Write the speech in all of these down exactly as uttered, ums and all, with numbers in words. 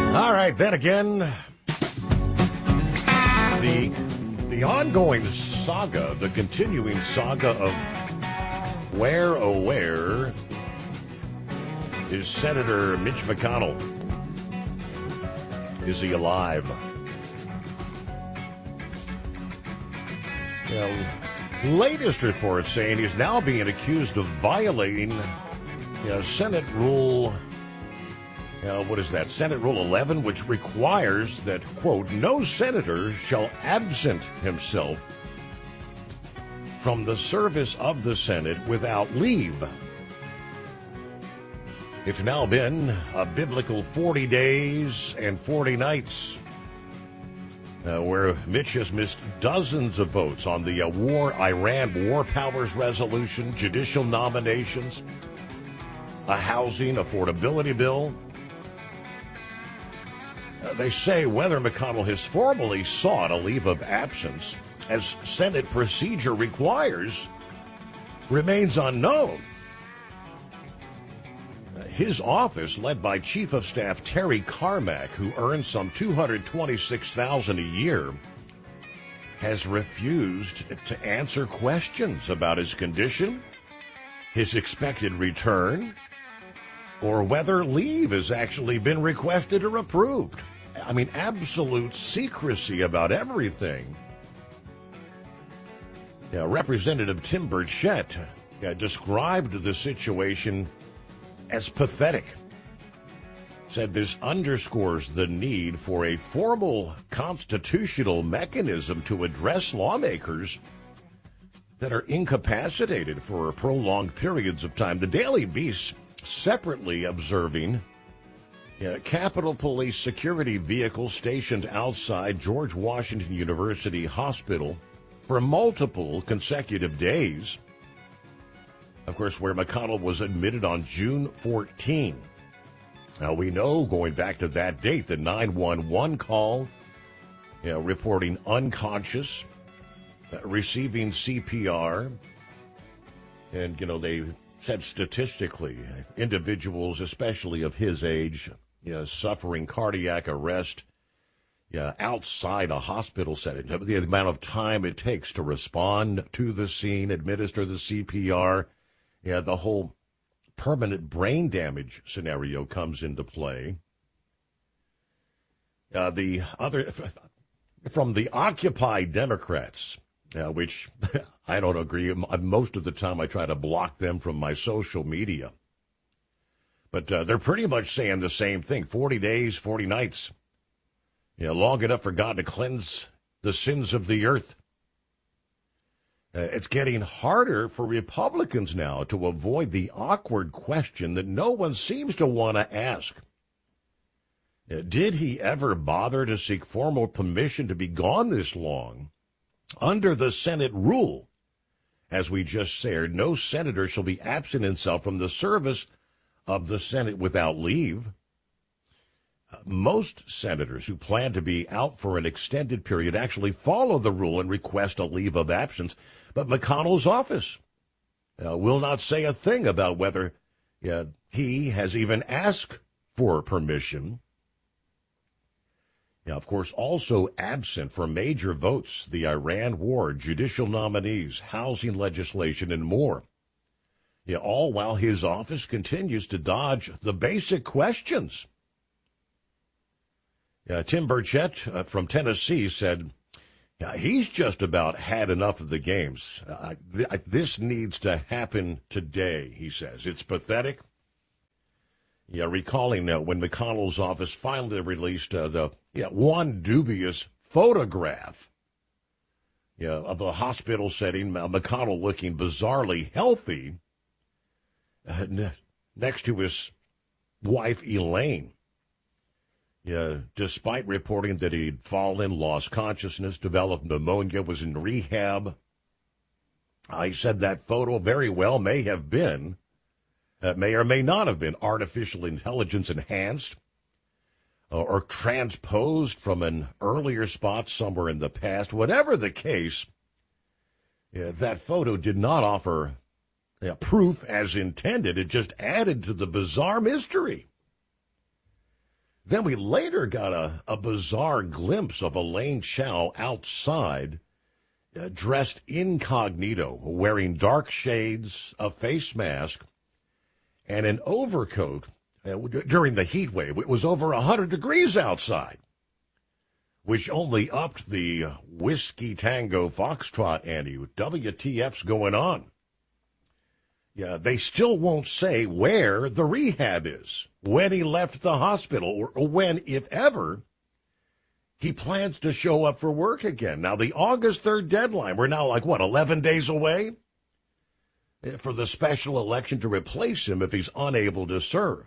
All right, then again, the the ongoing saga, the continuing saga of where, oh, where is Senator Mitch McConnell? Is he alive? Well, latest reports saying he's now being accused of violating you know, Senate Rule, uh, what is that, Senate Rule eleven, which requires that, quote, no senator shall absent himself from the service of the Senate without leave. It's now been a biblical forty days and forty nights uh, where Mitch has missed dozens of votes on the uh, war, Iran War Powers Resolution, judicial nominations, a housing affordability bill. Uh, they say whether McConnell has formally sought a leave of absence, as Senate procedure requires, remains unknown. His office, led by Chief of Staff Terry Carmack, who earns some two hundred twenty-six thousand dollars a year, has refused to answer questions about his condition, his expected return, or whether leave has actually been requested or approved. I mean, absolute secrecy about everything. Yeah, Representative Tim Burchett uh, described the situation as pathetic. Said this underscores the need for a formal constitutional mechanism to address lawmakers that are incapacitated for prolonged periods of time. The Daily Beast separately observing uh, Capitol Police security vehicles stationed outside George Washington University Hospital for multiple consecutive days. Of course, where McConnell was admitted on June fourteenth. Now, we know, going back to that date, the nine one one call, you know, reporting unconscious, uh, receiving C P R, and, you know, they said statistically, individuals, especially of his age, you know, suffering cardiac arrest, yeah, outside a hospital setting, the amount of time it takes to respond to the scene, administer the C P R, yeah, the whole permanent brain damage scenario comes into play. Uh, the other, from the Occupy Democrats, uh, which I don't agree. Most of the time I try to block them from my social media. But uh, they're pretty much saying the same thing. forty days, forty nights. You know, long enough for God to cleanse the sins of the earth. Uh, it's getting harder for Republicans now to avoid the awkward question that no one seems to want to ask. Uh, did he ever bother to seek formal permission to be gone this long? Under the Senate rule, as we just said, no senator shall be absent himself from the service of the Senate without leave. Uh, most senators who plan to be out for an extended period actually follow the rule and request a leave of absence. But McConnell's office uh, will not say a thing about whether uh, he has even asked for permission. Now, of course, also absent from major votes, the Iran war, judicial nominees, housing legislation, and more. Yeah, all while his office continues to dodge the basic questions. Uh, Tim Burchett uh, from Tennessee said, yeah, he's just about had enough of the games. Uh, th- this needs to happen today, he says. It's pathetic. Yeah, recalling uh, when McConnell's office finally released uh, the yeah, one dubious photograph yeah, of a hospital setting, uh, McConnell looking bizarrely healthy uh, ne- next to his wife, Elaine. Yeah, despite reporting that he'd fallen, lost consciousness, developed pneumonia, was in rehab. I said that photo very well may have been, uh, may or may not have been artificial intelligence enhanced uh, or transposed from an earlier spot somewhere in the past. Whatever the case, yeah, that photo did not offer uh, proof as intended. It just added to the bizarre mystery. Then we later got a, a bizarre glimpse of Elaine Chao outside, uh, dressed incognito, wearing dark shades, a face mask, and an overcoat uh, during the heat wave. It was over one hundred degrees outside, which only upped the Whiskey Tango Foxtrot ante. W T F's going on. Yeah, they still won't say where the rehab is, when he left the hospital, or, or when, if ever, he plans to show up for work again. Now, the August third deadline, we're now like, what, eleven days away for the special election to replace him if he's unable to serve.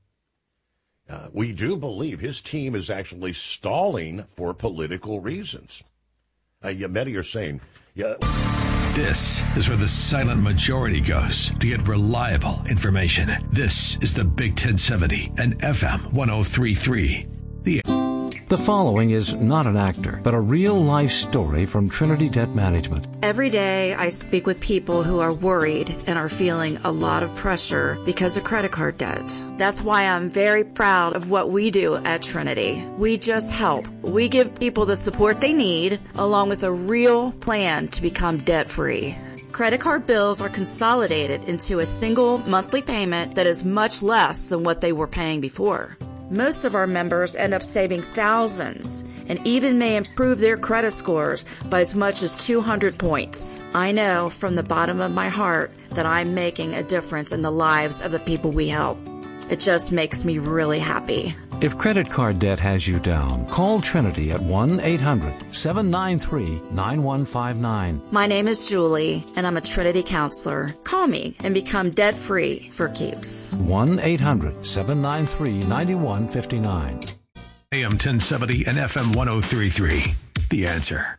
Uh, we do believe his team is actually stalling for political reasons. Uh, yeah, many are saying, yeah. This is where the silent majority goes to get reliable information. This is the Big ten seventy and F M one oh three point three. The The following is not an actor, but a real-life story from Trinity Debt Management. Every day I speak with people who are worried and are feeling a lot of pressure because of credit card debt. That's why I'm very proud of what we do at Trinity. We just help. We give people the support they need, along with a real plan to become debt-free. Credit card bills are consolidated into a single monthly payment that is much less than what they were paying before. Most of our members end up saving thousands and even may improve their credit scores by as much as two hundred points. I know from the bottom of my heart that I'm making a difference in the lives of the people we help. It just makes me really happy. If credit card debt has you down, call Trinity at one eight hundred seven nine three nine one five nine. My name is Julie, and I'm a Trinity counselor. Call me and become debt-free for keeps. one eight hundred seven nine three nine one five nine. A M ten seventy and F M one oh three point three. The Answer.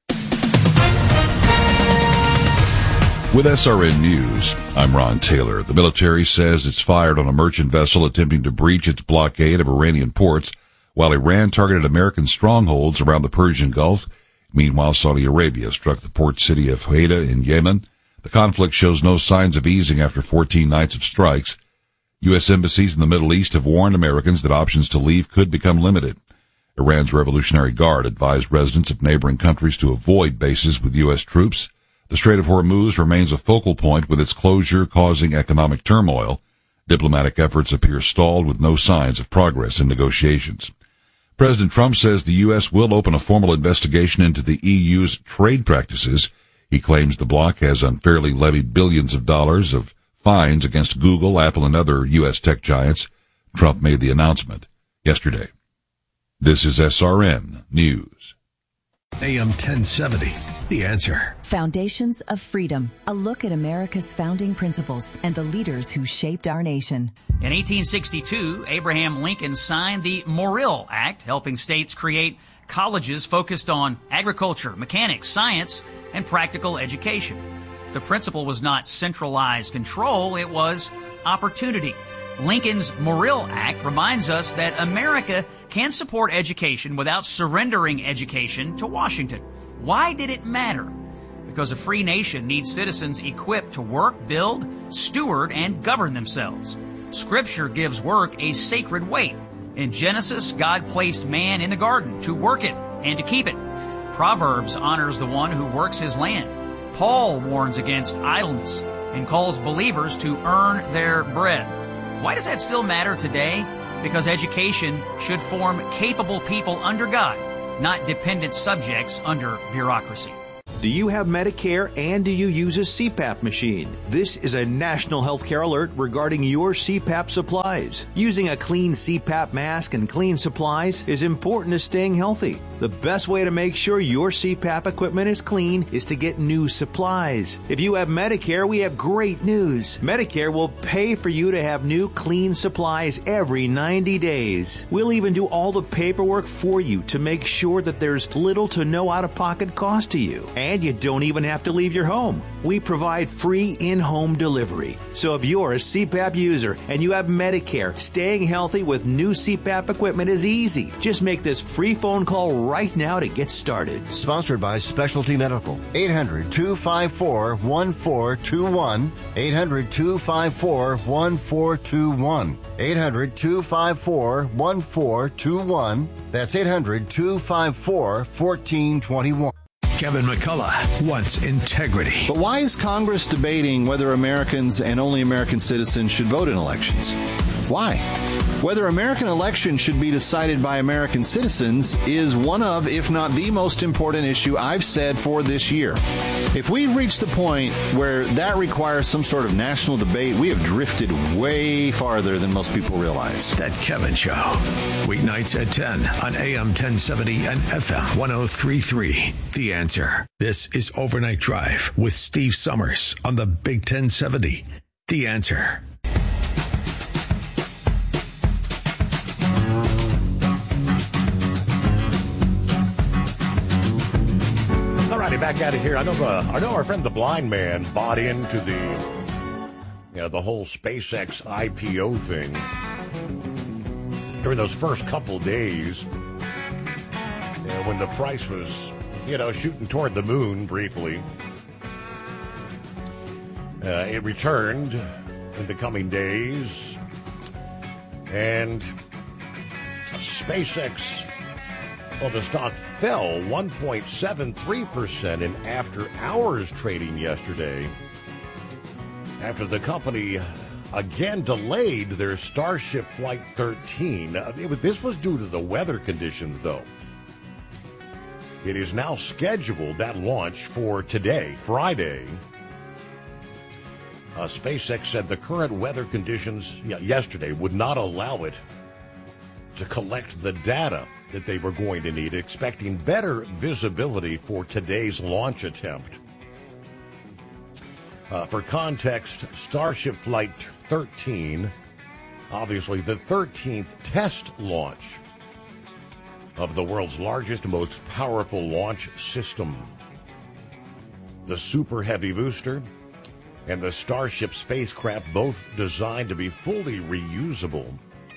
With S R N News, I'm Ron Taylor. The military says it's fired on a merchant vessel attempting to breach its blockade of Iranian ports, while Iran targeted American strongholds around the Persian Gulf. Meanwhile, Saudi Arabia struck the port city of Hodeida in Yemen. The conflict shows no signs of easing after fourteen nights of strikes. U S embassies in the Middle East have warned Americans that options to leave could become limited. Iran's Revolutionary Guard advised residents of neighboring countries to avoid bases with U S troops. The Strait of Hormuz remains a focal point, with its closure causing economic turmoil. Diplomatic efforts appear stalled, with no signs of progress in negotiations. President Trump says the U S will open a formal investigation into the E U's trade practices. He claims the bloc has unfairly levied billions of dollars of fines against Google, Apple, and other U S tech giants. Trump made the announcement yesterday. This is S R N News. A M ten seventy. The Answer. Foundations of Freedom. A look at America's founding principles and the leaders who shaped our nation. In eighteen sixty-two, Abraham Lincoln signed the Morrill Act, helping states create colleges focused on agriculture, mechanics, science, and practical education. The principle was not centralized control, it was opportunity. Lincoln's Morrill Act reminds us that America can support education without surrendering education to Washington. Why did it matter? Because a free nation needs citizens equipped to work, build, steward, and govern themselves. Scripture gives work a sacred weight. In Genesis, God placed man in the garden to work it and to keep it. Proverbs honors the one who works his land. Paul warns against idleness and calls believers to earn their bread. Why does that still matter today? Because education should form capable people under God, not dependent subjects under bureaucracy. Do you have Medicare and do you use a C PAP machine? This is a national healthcare alert regarding your C PAP supplies. Using a clean C PAP mask and clean supplies is important to staying healthy. The best way to make sure your C PAP equipment is clean is to get new supplies. If you have Medicare, we have great news. Medicare will pay for you to have new clean supplies every ninety days. We'll even do all the paperwork for you to make sure that there's little to no out-of-pocket cost to you. And you don't even have to leave your home. We provide free in-home delivery. So if you're a C PAP user and you have Medicare, staying healthy with new C PAP equipment is easy. Just make this free phone call right now to get started. Sponsored by Specialty Medical. eight hundred, two five four, one four two one. eight hundred, two five four, one four two one. eight hundred, two five four, one four two one. That's eight hundred, two five four, one four two one. Kevin McCullough wants integrity. But why is Congress debating whether Americans and only American citizens should vote in elections? Why? Whether American elections should be decided by American citizens is one of, if not the most important issue I've said for this year. If we've reached the point where that requires some sort of national debate, we have drifted way farther than most people realize. That Kevin Show. Weeknights at ten on A M ten seventy and F M ten thirty-three. The Answer. This is Overnight Drive with Steve Summers on the Big ten seventy. The Answer. Back out of here. I know, uh, I know our friend the blind man bought into the, you know, the whole SpaceX I P O thing during those first couple days, you know, when the price was, you know, shooting toward the moon briefly. Uh, it returned in the coming days, and SpaceX, well, the stock fell one point seven three percent in after-hours trading yesterday after the company again delayed their Starship Flight thirteen. It, this was due to the weather conditions, though. It is now scheduled, that launch, for today, Friday. Uh, SpaceX said the current weather conditions yeah, yesterday would not allow it to collect the data that they were going to need, expecting better visibility for today's launch attempt. Uh, for context, Starship Flight thirteen, obviously the thirteenth test launch of the world's largest, most powerful launch system. The Super Heavy booster and the Starship spacecraft, both designed to be fully reusable.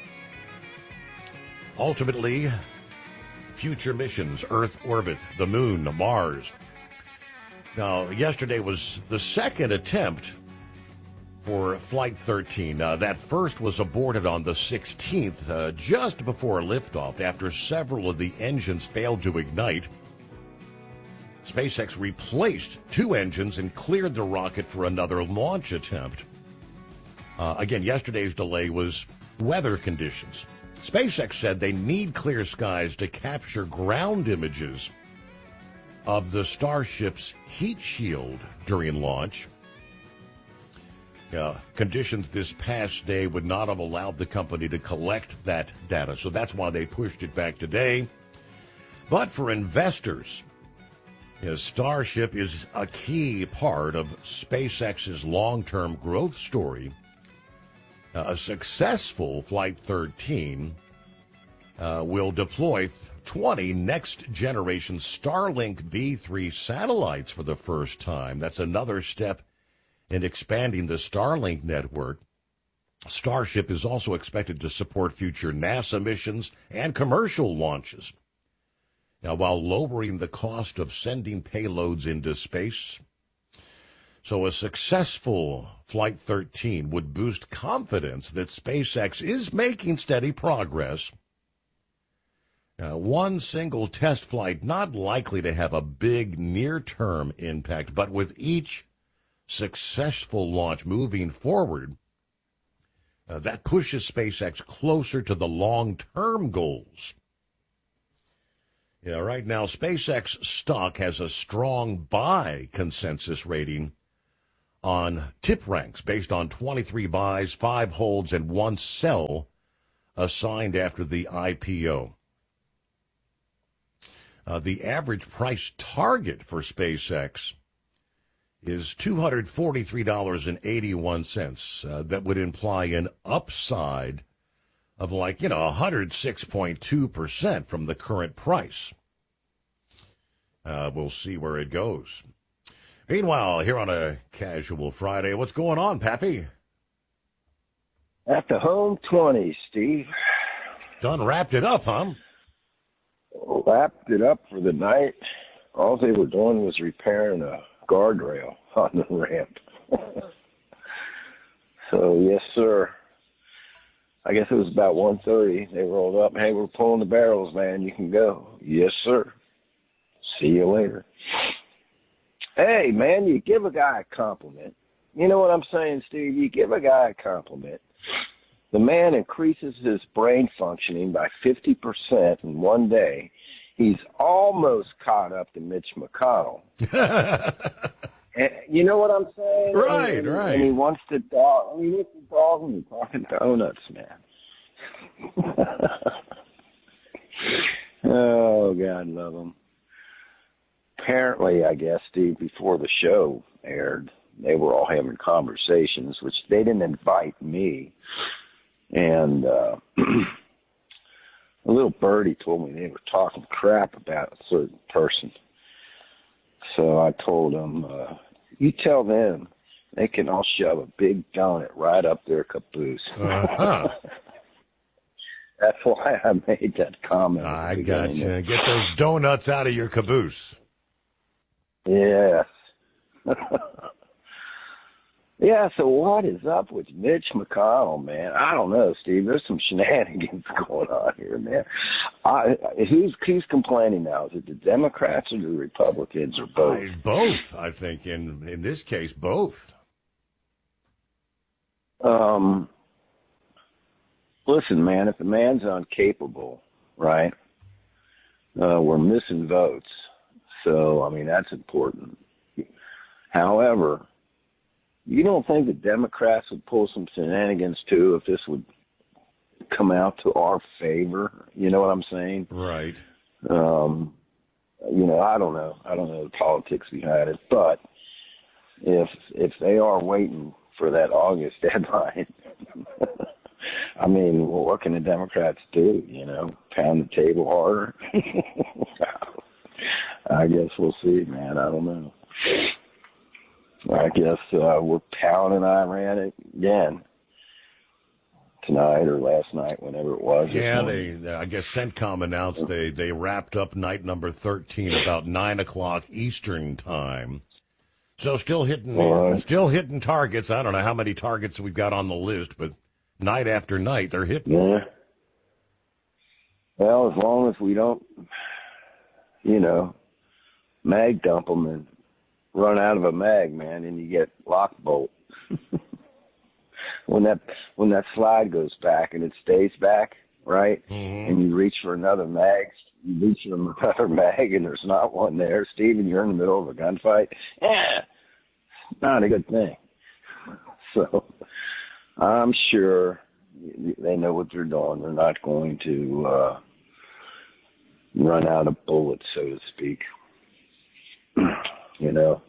Ultimately, future missions, Earth orbit, the moon, Mars. Now, yesterday was the second attempt for Flight thirteen. Uh, that first was aborted on the sixteenth, uh, just before liftoff, after several of the engines failed to ignite. SpaceX replaced two engines and cleared the rocket for another launch attempt. Uh, again, yesterday's delay was weather conditions. SpaceX said they need clear skies to capture ground images of the Starship's heat shield during launch. Uh, conditions this past day would not have allowed the company to collect that data, so that's why they pushed it back today. But for investors, you know, Starship is a key part of SpaceX's long-term growth story. Uh, a successful Flight thirteen uh, will deploy twenty next-generation Starlink V three satellites for the first time. That's another step in expanding the Starlink network. Starship is also expected to support future NASA missions and commercial launches, now while lowering the cost of sending payloads into space. So a successful Flight thirteen would boost confidence that SpaceX is making steady progress. Uh, one single test flight not likely to have a big near-term impact, but with each successful launch moving forward, uh, that pushes SpaceX closer to the long-term goals. Yeah, right now, SpaceX stock has a strong buy consensus rating on TipRanks based on twenty-three buys, five holds, and one sell assigned after the I P O. Uh, the average price target for SpaceX is two hundred forty-three dollars and eighty-one cents. Uh, that would imply an upside of like, you know, one hundred six point two percent from the current price. Uh, we'll see where it goes. Meanwhile, here on a casual Friday, what's going on, Pappy? At the home twenties, Steve. Done wrapped it up, huh? Wrapped it up for the night. All they were doing was repairing a guardrail on the ramp. So, yes, sir. I guess it was about one thirty. They rolled up. Hey, we're pulling the barrels, man. You can go. Yes, sir. See you later. Hey, man, you give a guy a compliment. You know what I'm saying, Steve? You give a guy a compliment. The man increases his brain functioning by fifty percent in one day. He's almost caught up to Mitch McConnell. And you know what I'm saying? Right, and, right. And he wants to dog. I mean, wants to dog him and talking donuts, man. Oh, God love him. Apparently, I guess, Steve, before the show aired, they were all having conversations, which they didn't invite me. And uh, a little birdie told me they were talking crap about a certain person. So I told them, uh, you tell them they can all shove a big donut right up their caboose. Uh-huh. That's why I made that comment. I got you. Get those donuts out of your caboose. Yes. Yeah, so what is up with Mitch McConnell, man? I don't know, Steve. There's some shenanigans going on here, man. I, who's, who's complaining now? Is it the Democrats or the Republicans or both? I, both, I think. In, in this case, both. Um, listen, man, if the man's incapable, right, uh, we're missing votes. So, I mean, that's important. However, you don't think the Democrats would pull some shenanigans, too, if this would come out to our favor? You know what I'm saying? Right. Um, you know, I don't know. I don't know the politics behind it. But if if they are waiting for that August deadline, I mean, well, what can the Democrats do, you know? Pound the table harder? I guess we'll see, man. I don't know. I guess uh, we're pounding Iran again tonight or last night, whenever it was. Yeah, they, they. I guess CENTCOM announced they, they wrapped up night number thirteen about nine o'clock Eastern time. So still hitting, uh, still hitting targets. I don't know how many targets we've got on the list, but night after night they're hitting. Yeah. Well, as long as we don't, you know, mag dump them and run out of a mag, man, and you get lock bolt. when that when that slide goes back and it stays back, right, mm-hmm. and you reach for another mag, you reach for another mag, and there's not one there, Steve, and you're in the middle of a gunfight. Yeah, not a good thing. So I'm sure they know what they're doing. They're not going to uh, run out of bullets, so to speak. You know,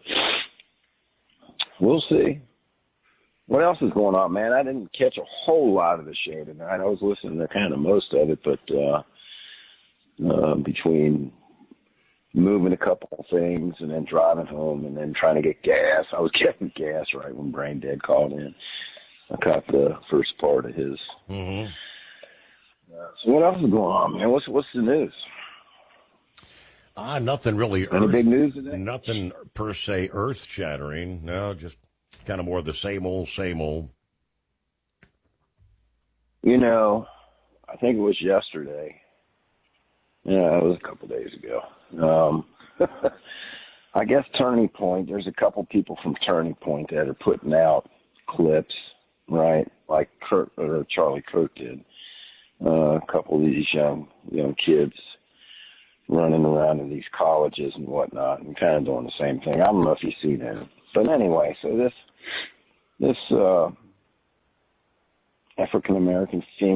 we'll see. What else is going on, man? I didn't catch a whole lot of the show tonight. I was listening to kind of most of it, but uh, uh, between moving a couple of things and then driving home and then trying to get gas, I was getting gas right when Brain Dead called in. I caught the first part of his. Mm-hmm. Uh, so what else is going on, man? What's what's the news? Ah, nothing really. Any earth, big news today? Nothing per se earth-shattering. No, just kind of more of the same old, same old. You know, I think it was yesterday. Yeah, it was a couple days ago. Um, I guess Turning Point, there's a couple people from Turning Point that are putting out clips, right, like Kurt, or Charlie Kirk did. Uh, a couple of these young young kids running around in these colleges and whatnot and kind of doing the same thing. I don't know if you see that. But anyway, so this this uh, African-American female